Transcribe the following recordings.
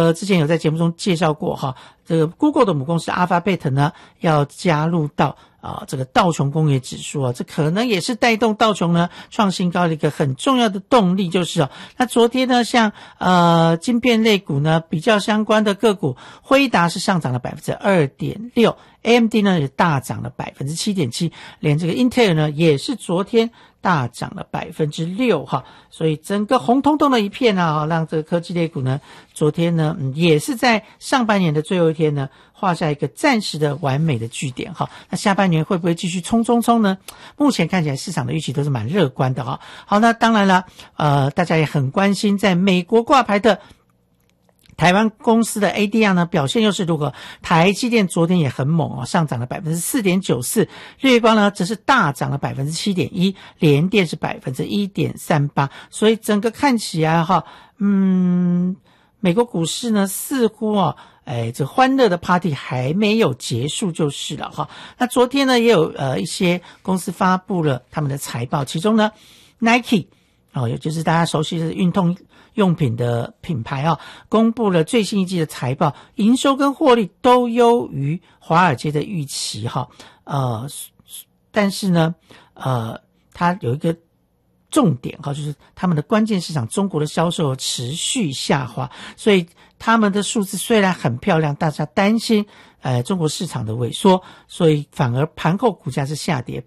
之前有在节目中介绍过哈，这个 Google 的母公司 Alphabet 呢要加入到这个道琼工业指数这可能也是带动道琼呢创新高的一个很重要的动力，就是那昨天呢像晶片类股呢比较相关的个股，辉达是上涨了 2.6%， AMD 呢也大涨了 7.7%， 连这个 Intel 呢也是昨天大涨了 6% 哈，所以整个红彤彤的一片让这个科技类股呢昨天呢也是在上半年的最后一天呢画下一个暂时的完美的句点哈。那下半年会不会继续冲呢？目前看起来市场的预期都是蛮乐观的哈。好，那当然了大家也很关心在美国挂牌的台湾公司的 ADR 呢表现又是如何？台积电昨天也很猛上涨了 4.94%， 日月光呢则是大涨了 7.1%， 联电是 1.38%， 所以整个看起来美国股市呢似乎这欢乐的 party 还没有结束就是了哈。那昨天呢也有一些公司发布了他们的财报，其中呢 Nike也就是大家熟悉的运动用品的品牌公布了最新一季的财报，营收跟获利都优于华尔街的预期但是呢它有一个重点就是他们的关键市场中国的销售持续下滑，所以他们的数字虽然很漂亮，大家担心中国市场的萎缩，所以反而盘后股价是下跌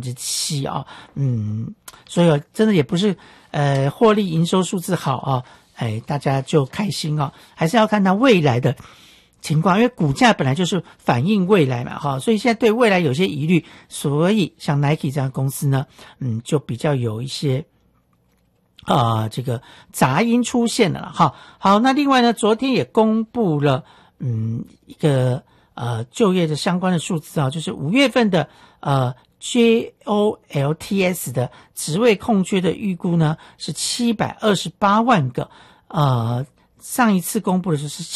7% 所以真的也不是获利营收数字好大家就开心还是要看它未来的情况，因为股价本来就是反映未来嘛所以现在对未来有些疑虑，所以像 Nike 这样公司呢就比较有一些这个杂音出现了好，那另外呢昨天也公布了一个就业的相关的数字就是5月份的JOLTS 的职位空缺的预估呢是728万个上一次公布的时候是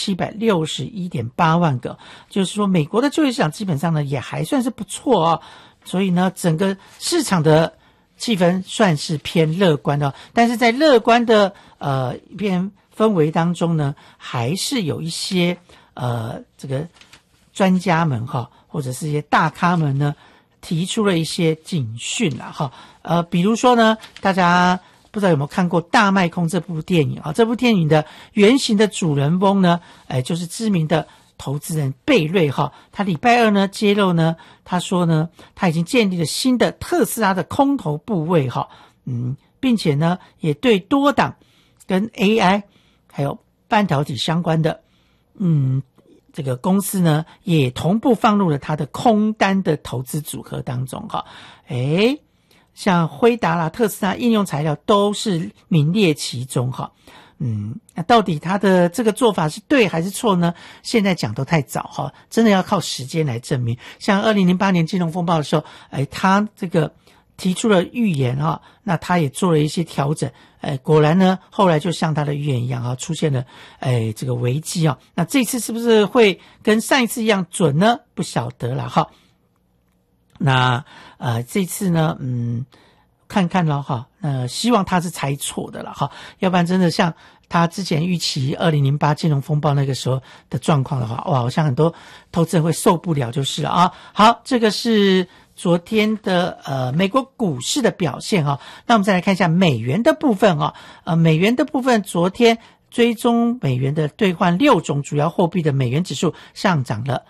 761.8万个，就是说美国的就业市场基本上呢也还算是不错所以呢整个市场的气氛算是偏乐观的但是在乐观的一片氛围当中呢，还是有一些这个专家们或者是一些大咖们呢提出了一些警讯比如说呢大家不知道有没有看过《大卖空》这部电影这部电影的原型的主人翁呢就是知名的投资人贝瑞他礼拜二呢揭露呢，他说呢他已经建立了新的特斯拉的空头部位并且呢也对多档跟 AI 还有半导体相关的这个公司呢也同步放入了他的空单的投资组合当中像辉达啦、特斯拉应用材料都是名列其中那到底他的这个做法是对还是错呢？现在讲都太早真的要靠时间来证明。像2008年金融风暴的时候他这个提出了预言那他也做了一些调整果然呢后来就像他的预言一样出现了这个危机那这次是不是会跟上一次一样准呢？不晓得了那这次呢看看了希望他是猜错的了要不然真的像他之前预期2008金融风暴那个时候的状况的话好像很多投资人会受不了就是了好，这个是昨天的美国股市的表现那我们再来看一下美元的部分美元的部分昨天追踪美元的兑换6种主要货币的美元指数上涨了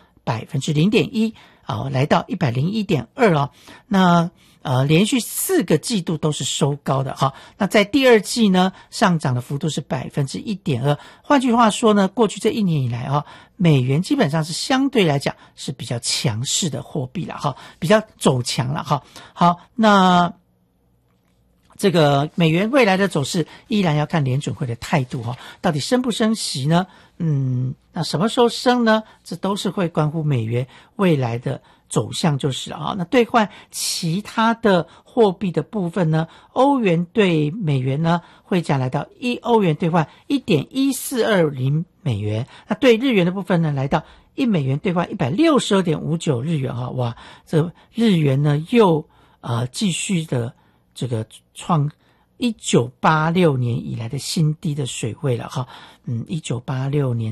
0.1%来到 101.2 那连续4个季度都是收高的那在第二季呢上涨的幅度是 1.2%， 换句话说呢过去这1年以来美元基本上是相对来讲是比较强势的货币了比较走强了好，那这个美元未来的走势依然要看联准会的态度到底升不升息呢那什么时候升呢？这都是会关乎美元未来的走向就是了那兑换其他的货币的部分呢，欧元对美元呢汇价来到1欧元兑换 1.1420 美元，那对日元的部分呢来到1美元兑换 162.59 日元哇，这日元呢又继续的这个创1986年以来的新低的水位了1986年